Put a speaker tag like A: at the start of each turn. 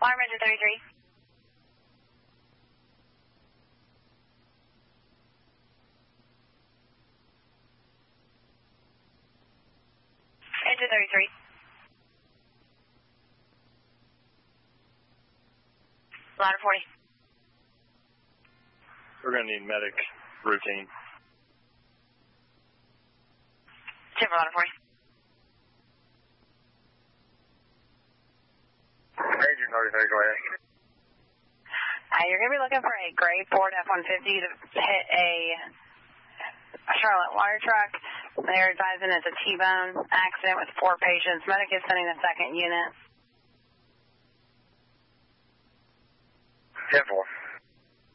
A: Alarm engine 33. Engine 33. Ladder 40.
B: We're going to need medic routine.
A: Timber ladder 40.
B: Engine 33, go ahead.
A: You're going to be looking for a gray Ford F-150 to hit a Charlotte water truck. They're advising it's a T-bone accident with 4 patients. Medic is sending the 2nd unit.
B: 10-4.